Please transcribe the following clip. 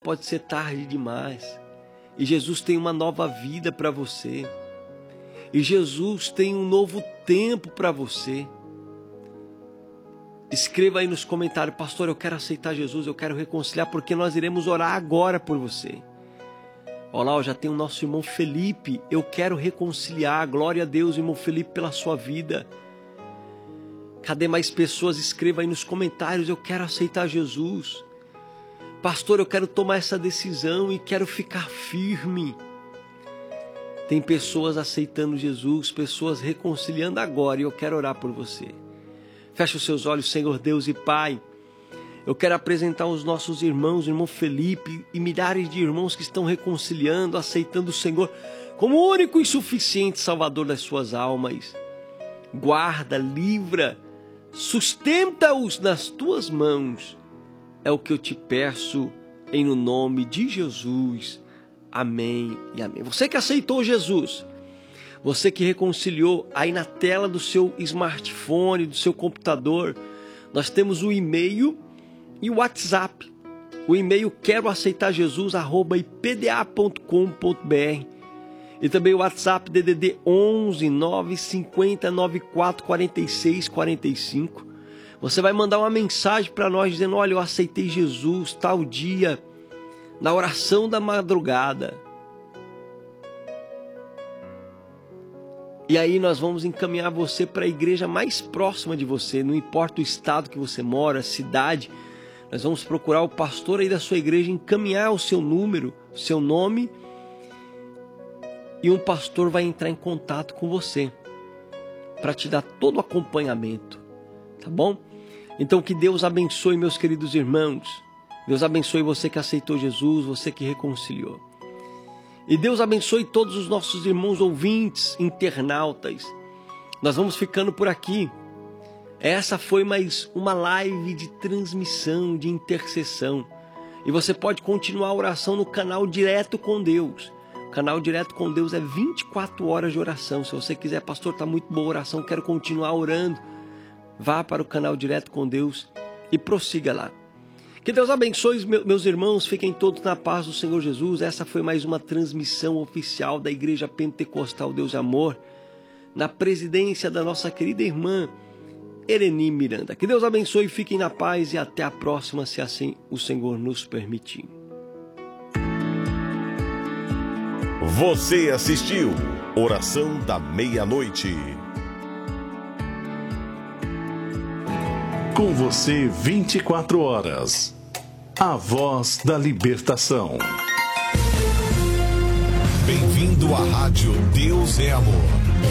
pode ser tarde demais. E Jesus tem uma nova vida para você. E Jesus tem um novo tempo para você. Escreva aí nos comentários: pastor, eu quero aceitar Jesus, eu quero reconciliar, porque nós iremos orar agora por você. Olá, já tem o nosso irmão Felipe, eu quero reconciliar. Glória a Deus, irmão Felipe, pela sua vida. Cadê mais pessoas? Escreva aí nos comentários: eu quero aceitar Jesus. Pastor, eu quero tomar essa decisão e quero ficar firme. Tem pessoas aceitando Jesus, pessoas reconciliando agora, e eu quero orar por você. Feche os seus olhos, Senhor Deus e Pai. Eu quero apresentar os nossos irmãos, o irmão Felipe e milhares de irmãos que estão reconciliando, aceitando o Senhor como o único e suficiente Salvador das suas almas. Guarda, livra, sustenta-os nas tuas mãos. É o que eu te peço em no nome de Jesus. Amém e amém. Você que aceitou Jesus, você que reconciliou, aí na tela do seu smartphone, do seu computador, nós temos o e-mail e o WhatsApp. O e-mail queroaceitajesus@ipda.com.br e também o WhatsApp DDD 11 950 94 46 45. Você vai mandar uma mensagem para nós dizendo: olha, eu aceitei Jesus tal dia, na oração da madrugada. E aí nós vamos encaminhar você para a igreja mais próxima de você, não importa o estado que você mora, a cidade. Nós vamos procurar o pastor aí da sua igreja, encaminhar o seu número, o seu nome, e um pastor vai entrar em contato com você para te dar todo o acompanhamento, tá bom? Então que Deus abençoe, meus queridos irmãos. Deus abençoe você que aceitou Jesus, você que reconciliou. E Deus abençoe todos os nossos irmãos ouvintes, internautas. Nós vamos ficando por aqui. Essa foi mais uma live de transmissão, de intercessão. E você pode continuar a oração no canal Direto com Deus. O canal Direto com Deus é 24 horas de oração. Se você quiser, pastor, está muito boa a oração, quero continuar orando, vá para o canal Direto com Deus e prossiga lá. Que Deus abençoe meus irmãos, fiquem todos na paz do Senhor Jesus. Essa foi mais uma transmissão oficial da Igreja Pentecostal Deus e Amor, na presidência da nossa querida irmã Ereni Miranda. Que Deus abençoe, fiquem na paz e até a próxima, se assim o Senhor nos permitir. Você assistiu Oração da Meia-Noite. Com você 24 horas. A voz da libertação. Bem-vindo à Rádio Deus é Amor.